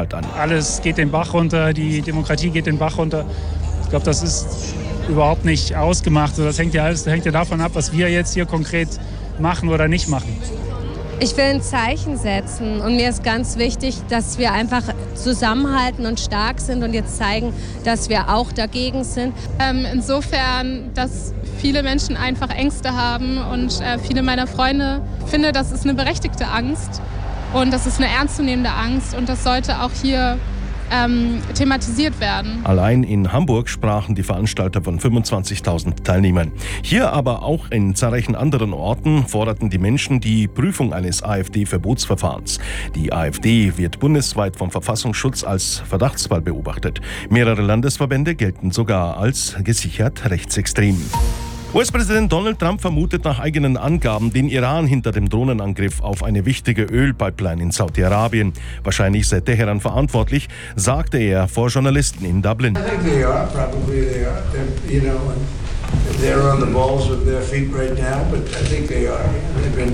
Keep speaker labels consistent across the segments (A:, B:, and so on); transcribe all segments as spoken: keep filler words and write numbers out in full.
A: Sicherheit an.
B: Alles geht den Bach runter, die Demokratie geht den Bach runter. Ich glaube, das ist überhaupt nicht ausgemacht. Das hängt ja, alles, das hängt ja davon ab, was wir jetzt hier konkret machen oder nicht machen.
C: Ich will ein Zeichen setzen und mir ist ganz wichtig, dass wir einfach zusammenhalten und stark sind und jetzt zeigen, dass wir auch dagegen sind.
D: Ähm, insofern, dass viele Menschen einfach Ängste haben und äh, viele meiner Freunde finden, das ist eine berechtigte Angst und das ist eine ernstzunehmende Angst und das sollte auch hier Ähm, thematisiert werden.
A: Allein in Hamburg sprachen die Veranstalter von fünfundzwanzigtausend Teilnehmern. Hier, aber auch in zahlreichen anderen Orten forderten die Menschen die Prüfung eines AfD-Verbotsverfahrens. Die AfD wird bundesweit vom Verfassungsschutz als Verdachtsfall beobachtet. Mehrere Landesverbände gelten sogar als gesichert rechtsextrem. U S-Präsident Donald Trump vermutet nach eigenen Angaben den Iran hinter dem Drohnenangriff auf eine wichtige Ölpipeline in Saudi-Arabien. Wahrscheinlich sei Teheran verantwortlich, sagte er vor Journalisten in Dublin.
E: I think they are, probably they are. They're, you know, they're on the balls of their feet right now, but I think they are. They've been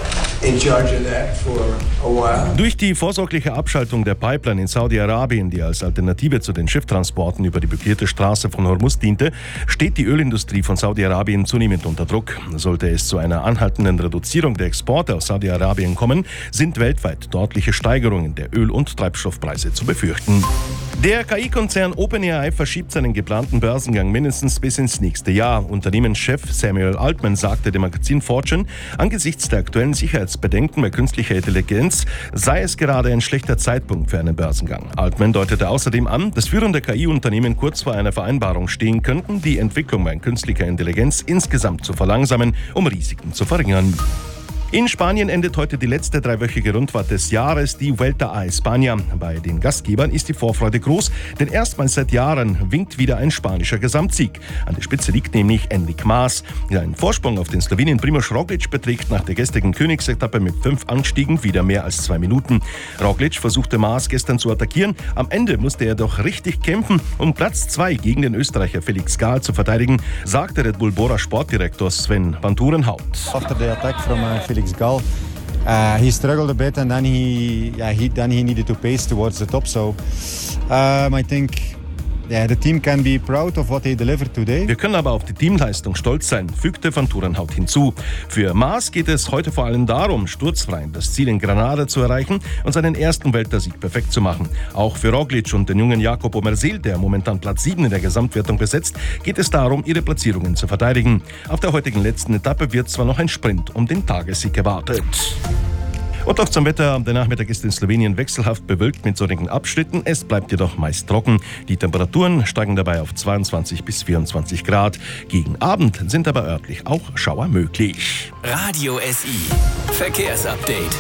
E: in charge of that for a while.
A: Durch die vorsorgliche Abschaltung der Pipeline in Saudi-Arabien, die als Alternative zu den Schifftransporten über die blockierte Straße von Hormuz diente, steht die Ölindustrie von Saudi-Arabien zunehmend unter Druck. Sollte es zu einer anhaltenden Reduzierung der Exporte aus Saudi-Arabien kommen, sind weltweit deutliche Steigerungen der Öl- und Treibstoffpreise zu befürchten. Der K I-Konzern OpenAI verschiebt seinen geplanten Börsengang mindestens bis ins nächste Jahr. Unternehmenschef Samuel Altman sagte dem Magazin Fortune, angesichts der aktuellen Sicherheitsbedenken bei künstlicher Intelligenz sei es gerade ein schlechter Zeitpunkt für einen Börsengang. Altman deutete außerdem an, dass führende K I-Unternehmen kurz vor einer Vereinbarung stehen könnten, die Entwicklung bei künstlicher Intelligenz insgesamt zu verlangsamen, um Risiken zu verringern. In Spanien endet heute die letzte dreiwöchige Rundfahrt des Jahres, die Vuelta a España. Bei den Gastgebern ist die Vorfreude groß, denn erstmals seit Jahren winkt wieder ein spanischer Gesamtsieg. An der Spitze liegt nämlich Enric Mas. Ein Vorsprung auf den Slowenen Primož Roglič beträgt nach der gestrigen Königsetappe mit fünf Anstiegen wieder mehr als zwei Minuten. Roglič versuchte Mas gestern zu attackieren. Am Ende musste er doch richtig kämpfen, um Platz zwei gegen den Österreicher Felix Gall zu verteidigen, sagte Red Bull Bora Sportdirektor Sven Vanturenhout.
F: After the attack from uh, Felix Gall, uh, he struggled a bit, and then he, yeah, he then he needed to pace towards the top. So, um, I think, yeah, the team can be proud of what they delivered today.
A: Wir können aber auf die Teamleistung stolz sein, fügte Vanturenhout hinzu. Für Mas geht es heute vor allem darum, sturzfrei das Ziel in Granada zu erreichen und seinen ersten Weltcup-Sieg perfekt zu machen. Auch für Roglič und den jungen Jacopo Mersil, der momentan Platz sieben in der Gesamtwertung besetzt, geht es darum, ihre Platzierungen zu verteidigen. Auf der heutigen letzten Etappe wird zwar noch ein Sprint um den Tagessieg erwartet. Und auch zum Wetter. Der Nachmittag ist in Slowenien wechselhaft bewölkt mit sonnigen Abschnitten. Es bleibt jedoch meist trocken. Die Temperaturen steigen dabei auf zweiundzwanzig bis vierundzwanzig Grad. Gegen Abend sind aber örtlich auch Schauer möglich.
G: Radio S I Verkehrsupdate.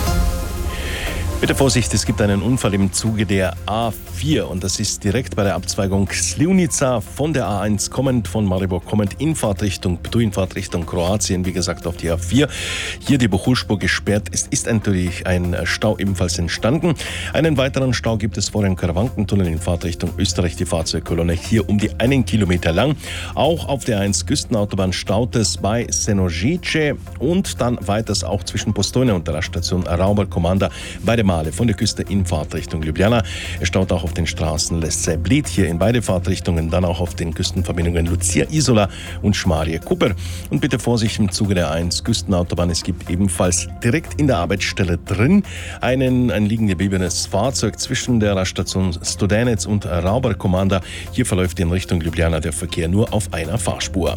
A: Bitte Vorsicht, es gibt einen Unfall im Zuge der A vier und das ist direkt bei der Abzweigung Slivnica von der A eins kommend, von Maribor kommend in Fahrtrichtung Ptuj, in Fahrtrichtung Kroatien, wie gesagt auf die A vier. Hier die Bohulspur gesperrt. Es ist natürlich ein Stau ebenfalls entstanden. Einen weiteren Stau gibt es vor dem Karawankentunnel in Fahrtrichtung Österreich, die Fahrzeugkolonne hier um die einen Kilometer lang. Auch auf der A eins Küstenautobahn staut es bei Senožice und dann weiters auch zwischen Postojna und der Raststation Rauber-Komanda bei dem von der Küste in Fahrtrichtung Ljubljana. Es staut auch auf den Straßen Lesce Bled hier in beide Fahrtrichtungen, dann auch auf den Küstenverbindungen Lucia Isola und Schmarje Kuper. Und bitte Vorsicht im Zuge der A eins Küstenautobahn. Es gibt ebenfalls direkt in der Arbeitsstelle drin einen, ein liegen gebliebenes Fahrzeug zwischen der Raststation Studenec und Rauber Komanda. Hier verläuft in Richtung Ljubljana der Verkehr nur auf einer Fahrspur.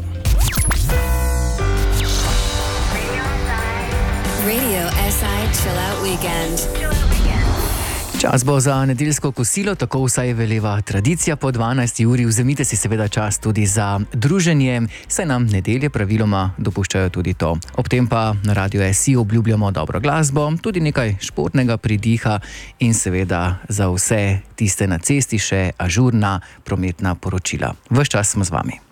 H: Radio S I Chill Out Weekend.
I: Čas bo za nedeljsko kosilo, tako vsaj veleva tradicija. Po dvanajsti uri vzemite si seveda čas tudi za druženje, saj nam nedelje praviloma dopuščajo tudi to. Ob tem pa na Radio S I obljubljamo dobro glasbo, tudi nekaj športnega pridiha in seveda za vse tiste na cesti še ažurna prometna poročila. Ves čas smo z vami.